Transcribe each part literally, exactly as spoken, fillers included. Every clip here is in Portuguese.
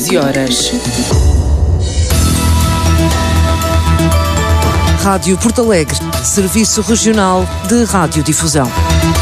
quinze horas. Rádio Porto Alegre, Serviço Regional de Radiodifusão.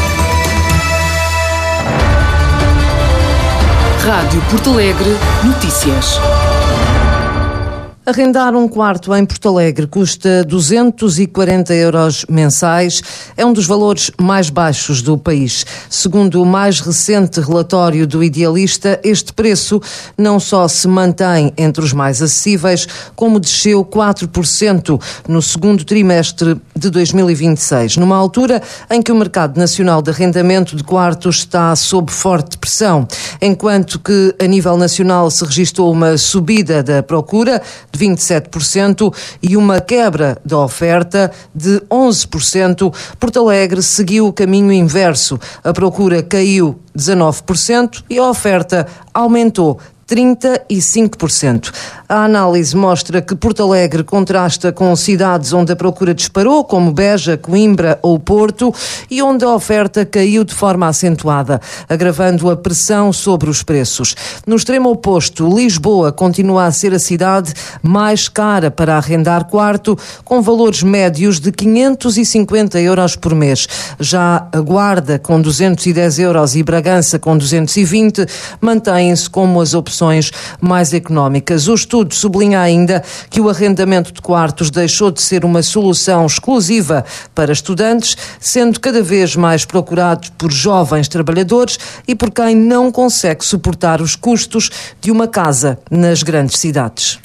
Rádio Porto Alegre, notícias. Arrendar um quarto em Porto Alegre custa duzentos e quarenta euros mensais. É um dos valores mais baixos do país. Segundo o mais recente relatório do Idealista, este preço não só se mantém entre os mais acessíveis, como desceu quatro por cento no segundo trimestre de dois mil e vinte e seis, numa altura em que o mercado nacional de arrendamento de quartos está sob forte pressão. Enquanto que, a nível nacional, se registrou uma subida da procura de vinte e sete por cento e uma quebra da oferta de onze por cento, Porto Alegre seguiu o caminho inverso. A procura caiu dezanove por cento e a oferta aumentou trinta e cinco por cento. A análise mostra que Porto Alegre contrasta com cidades onde a procura disparou, como Beja, Coimbra ou Porto, e onde a oferta caiu de forma acentuada, agravando a pressão sobre os preços. No extremo oposto, Lisboa continua a ser a cidade mais cara para arrendar quarto, com valores médios de quinhentos e cinquenta euros por mês. Já a Guarda, com duzentos e dez euros, e Bragança, com duzentos e vinte, mantêm-se como as opções mais económicas. O estudo sublinha ainda que o arrendamento de quartos deixou de ser uma solução exclusiva para estudantes, sendo cada vez mais procurado por jovens trabalhadores e por quem não consegue suportar os custos de uma casa nas grandes cidades.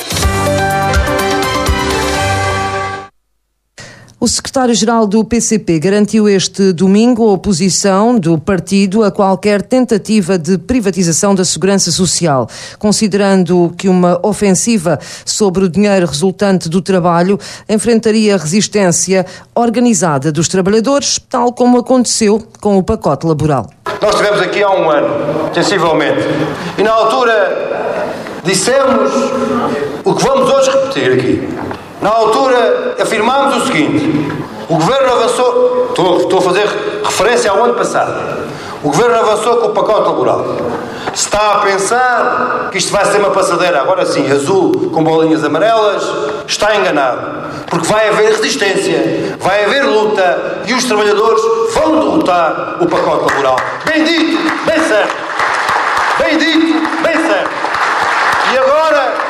O secretário-geral do P C P garantiu este domingo a oposição do partido a qualquer tentativa de privatização da segurança social, considerando que uma ofensiva sobre o dinheiro resultante do trabalho enfrentaria a resistência organizada dos trabalhadores, tal como aconteceu com o pacote laboral. Nós estivemos aqui há um ano, sensivelmente, e na altura dissemos o que vamos hoje repetir aqui. Na altura, afirmámos o seguinte: o Governo avançou, estou, estou a fazer referência ao ano passado, o Governo avançou com o pacote laboral. Se está a pensar que isto vai ser uma passadeira, agora sim, azul com bolinhas amarelas, está enganado. Porque vai haver resistência, vai haver luta e os trabalhadores vão derrotar o pacote laboral. Bem dito, bem certo. Bem dito, bem certo. E agora...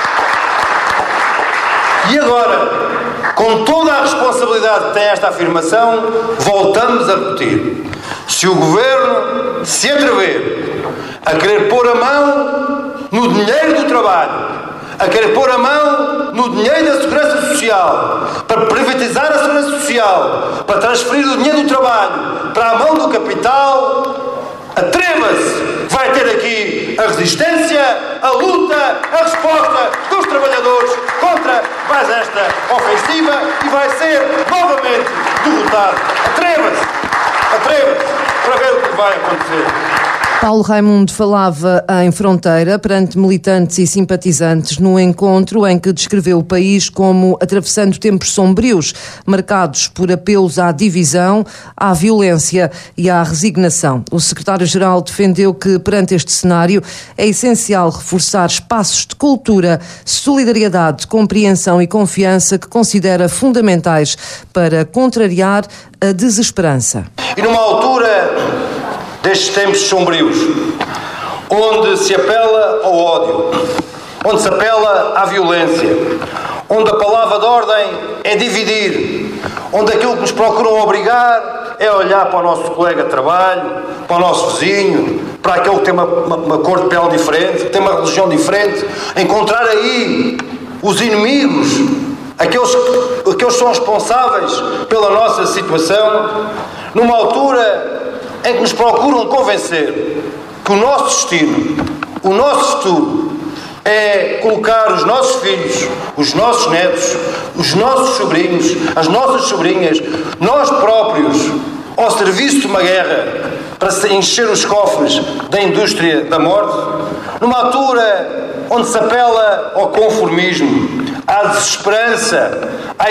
E agora, com toda a responsabilidade que tem esta afirmação, voltamos a repetir. Se o Governo se atrever a querer pôr a mão no dinheiro do trabalho, a querer pôr a mão no dinheiro da segurança social, para privatizar a segurança social, para transferir o dinheiro do trabalho para a mão do capital, atreva-se. Vai ter aqui a resistência, a luta, a resposta dos trabalhadores contra mais esta ofensiva e vai ser novamente derrotado. Atreva-se, atreva-se para ver o que vai acontecer. Paulo Raimundo falava em Fronteira perante militantes e simpatizantes no encontro em que descreveu o país como atravessando tempos sombrios, marcados por apelos à divisão, à violência e à resignação. O secretário-geral defendeu que, perante este cenário, é essencial reforçar espaços de cultura, solidariedade, compreensão e confiança que considera fundamentais para contrariar a desesperança. E numa altura destes tempos sombrios, onde se apela ao ódio, onde se apela à violência, onde a palavra de ordem é dividir, onde aquilo que nos procuram obrigar é olhar para o nosso colega de trabalho, para o nosso vizinho, para aquele que tem uma, uma, uma cor de pele diferente, que tem uma religião diferente, encontrar aí os inimigos, aqueles, aqueles que são responsáveis pela nossa situação, numa altura em que nos procuram convencer que o nosso destino, o nosso futuro, é colocar os nossos filhos, os nossos netos, os nossos sobrinhos, as nossas sobrinhas, nós próprios, ao serviço de uma guerra para se encher os cofres da indústria da morte, numa altura onde se apela ao conformismo, à desesperança, à